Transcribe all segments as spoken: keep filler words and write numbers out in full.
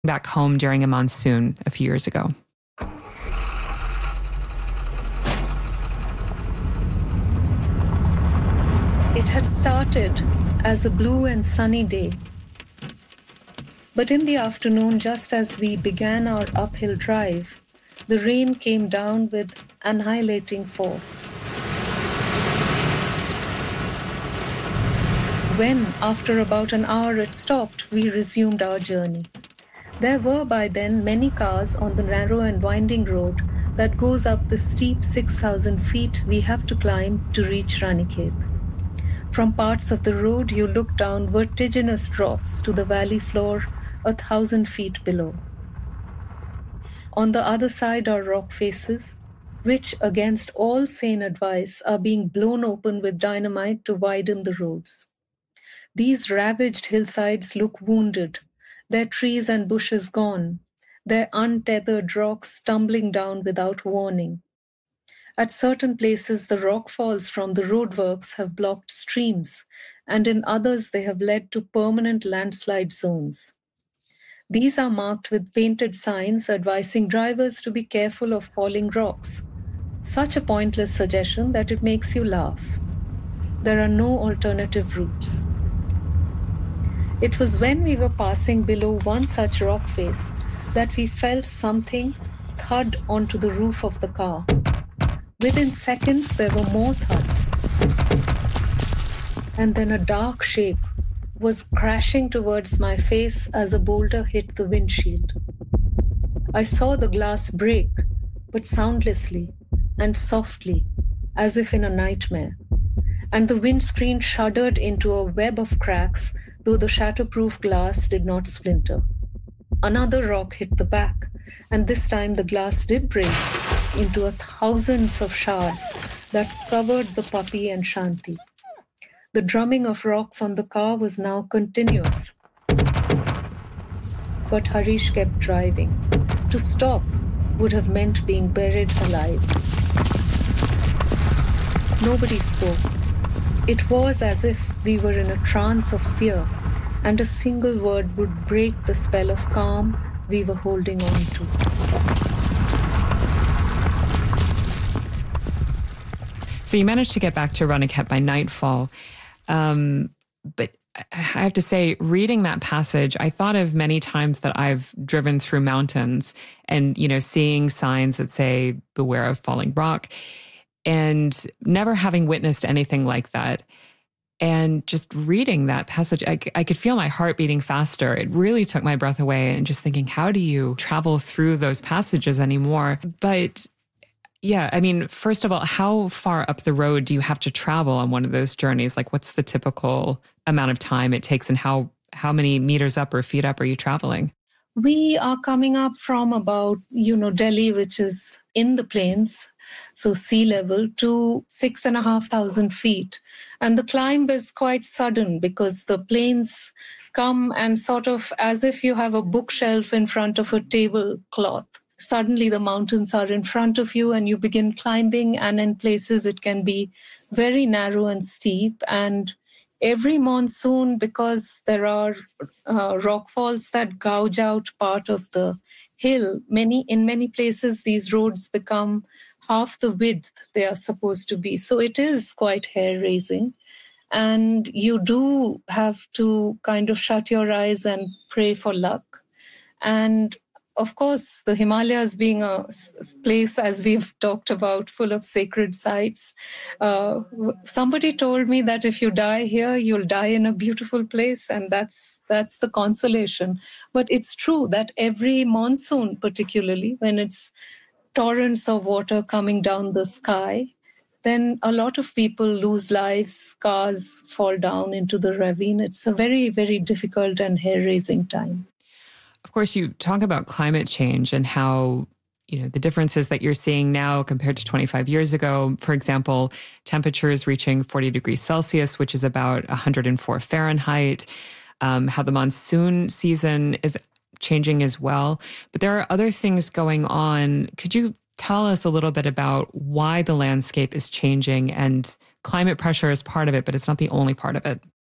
back home during a monsoon a few years ago. It had started as a blue and sunny day. But in the afternoon, just as we began our uphill drive, the rain came down with annihilating force. When, after about an hour it stopped, we resumed our journey. There were by then many cars on the narrow and winding road that goes up the steep six thousand feet we have to climb to reach Ranikhet. From parts of the road, you look down vertiginous drops to the valley floor a thousand feet below. On the other side are rock faces, which, against all sane advice, are being blown open with dynamite to widen the roads. These ravaged hillsides look wounded, their trees and bushes gone, their untethered rocks tumbling down without warning. At certain places, the rock falls from the roadworks have blocked streams, and in others they have led to permanent landslide zones. These are marked with painted signs advising drivers to be careful of falling rocks. Such a pointless suggestion that it makes you laugh. There are no alternative routes. It was when we were passing below one such rock face that we felt something thud onto the roof of the car. Within seconds, there were more thuds. And then a dark shape was crashing towards my face as a boulder hit the windshield. I saw the glass break, but soundlessly and softly, as if in a nightmare. And the windscreen shuddered into a web of cracks, though the shatterproof glass did not splinter. Another rock hit the back, and this time the glass did break into a thousands of shards that covered the puppy and Shanti. The drumming of rocks on the car was now continuous. But Harish kept driving. To stop would have meant being buried alive. Nobody spoke. It was as if we were in a trance of fear, and a single word would break the spell of calm we were holding on to. So you managed to get back to Ranikhet by nightfall. Um, but I have to say, reading that passage, I thought of many times that I've driven through mountains and, you know, seeing signs that say, beware of falling rock, and never having witnessed anything like that. And just reading that passage, I, I could feel my heart beating faster. It really took my breath away, and just thinking, how do you travel through those passages anymore? But yeah, I mean, first of all, how far up the road do you have to travel on one of those journeys? Like, what's the typical amount of time it takes, and how, how many meters up or feet up are you traveling? We are coming up from about, you know, Delhi, which is in the plains, so sea level, to six and a half thousand feet. And the climb is quite sudden because the plains come and sort of as if you have a bookshelf in front of a tablecloth. Suddenly the mountains are in front of you and you begin climbing, and in places it can be very narrow and steep. And every monsoon, because there are uh, rock falls that gouge out part of the hill, many in many places these roads become half the width they are supposed to be. So it is quite hair-raising. And you do have to kind of shut your eyes and pray for luck. And of course, the Himalayas being a place, as we've talked about, full of sacred sites. Uh, somebody told me that if you die here, you'll die in a beautiful place, and that's that's the consolation. But it's true that every monsoon, particularly when it's torrents of water coming down the sky, then a lot of people lose lives, cars fall down into the ravine. It's a very, very difficult and hair-raising time. Of course, you talk about climate change and how, you know, the differences that you're seeing now compared to twenty-five years ago. For example, temperatures reaching forty degrees Celsius, which is about one hundred four Fahrenheit, um, how the monsoon season is changing as well. But there are other things going on. Could you tell us a little bit about why the landscape is changing? And climate pressure is part of it, but it's not the only part of it.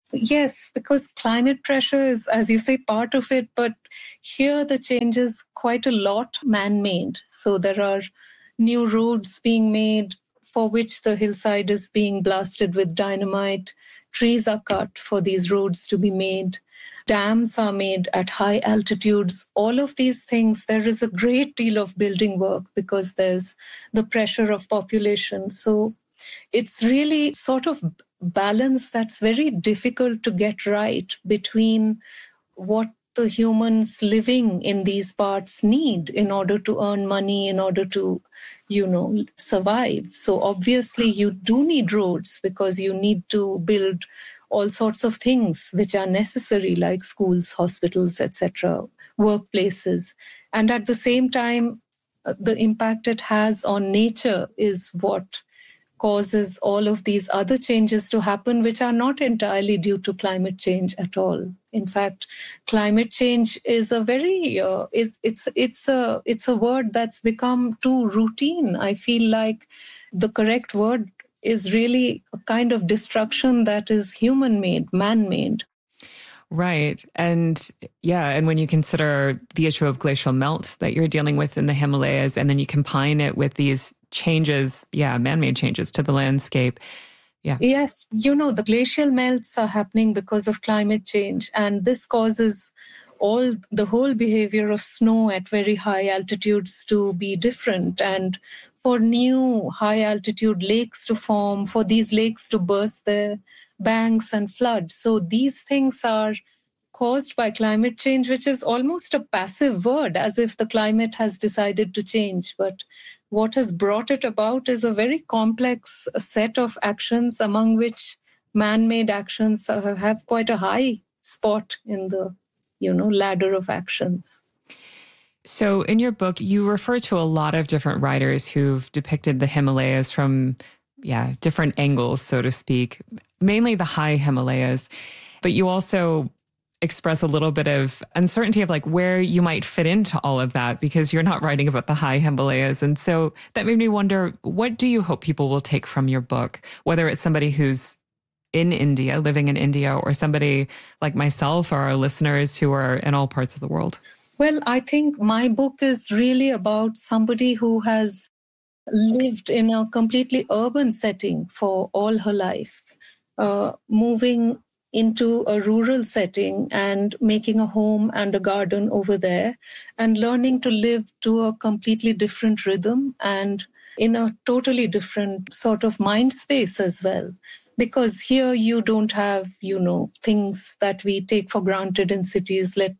Yes, because climate pressure is, as you say, part of it, but here the change is quite a lot man-made. So there are new roads being made for which the hillside is being blasted with dynamite. Trees are cut for these roads to be made. Dams are made at high altitudes. All of these things, there is a great deal of building work because there's the pressure of population. So it's really sort of balance that's very difficult to get right between what the humans living in these parts need in order to earn money, in order to, you know, survive. So obviously you do need roads because you need to build all sorts of things which are necessary, like schools, hospitals, et cetera, workplaces. And at the same time, the impact it has on nature is what causes all of these other changes to happen, which are not entirely due to climate change at all. In fact, climate change is a very uh, is it's it's a it's a word that's become too routine. I feel like the correct word is really a kind of destruction that is human-made, man-made. Right. And yeah, and when you consider the issue of glacial melt that you're dealing with in the Himalayas, and then you combine it with these changes, yeah, man-made changes to the landscape. Yeah. Yes, you know, the glacial melts are happening because of climate change, and this causes all the whole behavior of snow at very high altitudes to be different, and for new high altitude lakes to form, for these lakes to burst their banks and flood. So these things are caused by climate change, which is almost a passive word, as if the climate has decided to change. But what has brought it about is a very complex set of actions, among which man-made actions have quite a high spot in the, you know, ladder of actions. So in your book, you refer to a lot of different writers who've depicted the Himalayas from, yeah, different angles, so to speak, mainly the high Himalayas. But you also express a little bit of uncertainty of like where you might fit into all of that, because you're not writing about the high Himalayas. And so that made me wonder, what do you hope people will take from your book, whether it's somebody who's in India, living in India, or somebody like myself or our listeners who are in all parts of the world? Well, I think my book is really about somebody who has lived in a completely urban setting for all her life, uh, moving into a rural setting and making a home and a garden over there, and learning to live to a completely different rhythm and in a totally different sort of mind space as well. Because here you don't have, you know, things that we take for granted in cities, like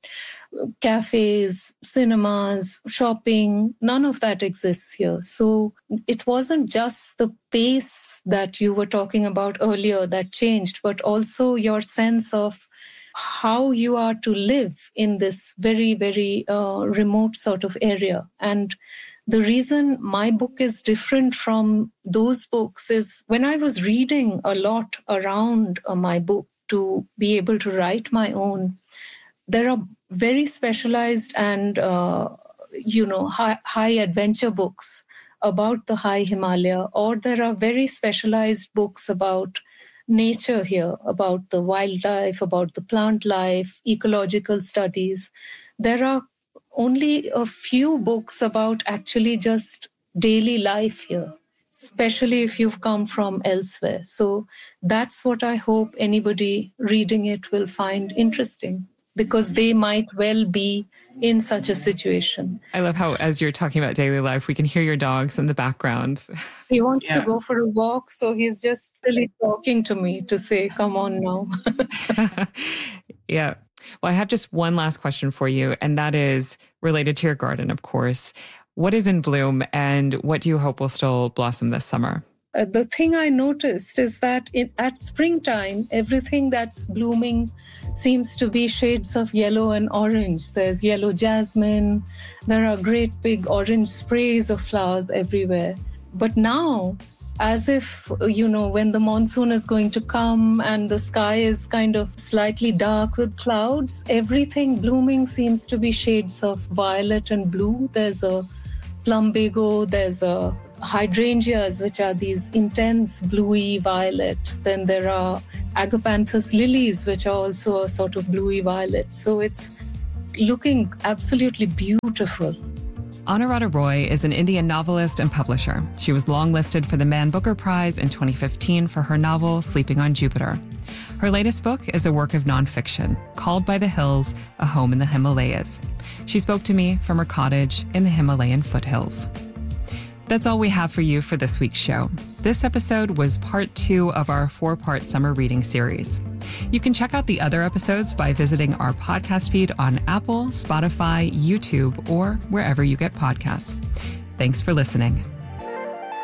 cafes, cinemas, shopping, none of that exists here. So it wasn't just the pace that you were talking about earlier that changed, but also your sense of how you are to live in this very, very uh, remote sort of area. And the reason my book is different from those books is when I was reading a lot around uh, my book to be able to write my own, there are very specialized and, uh, you know, high, high adventure books about the high Himalaya, or there are very specialized books about nature here, about the wildlife, about the plant life, ecological studies. There are only a few books about actually just daily life here, especially if you've come from elsewhere. So that's what I hope anybody reading it will find interesting, because they might well be in such a situation. I love how, as you're talking about daily life, we can hear your dogs in the background. He wants yeah. to go for a walk, so he's just really talking to me to say, come on now. Yeah. Well, I have just one last question for you, and that is related to your garden, of course. What is in bloom, and what do you hope will still blossom this summer? Uh, the thing I noticed is that in, at springtime, everything that's blooming seems to be shades of yellow and orange. There's yellow jasmine. There are great big orange sprays of flowers everywhere. But now, as if, you know, when the monsoon is going to come and the sky is kind of slightly dark with clouds, everything blooming seems to be shades of violet and blue. There's a plumbago, there's a hydrangeas, which are these intense bluey violet. Then there are agapanthus lilies, which are also a sort of bluey violet. So it's looking absolutely beautiful. Anuradha Roy is an Indian novelist and publisher. She was longlisted for the Man Booker Prize in twenty fifteen for her novel Sleeping on Jupiter. Her latest book is a work of nonfiction, Called by the Hills, A Home in the Himalayas. She spoke to me from her cottage in the Himalayan foothills. That's all we have for you for this week's show. This episode was part two of our four-part summer reading series. You can check out the other episodes by visiting our podcast feed on Apple, Spotify, YouTube, or wherever you get podcasts. Thanks for listening.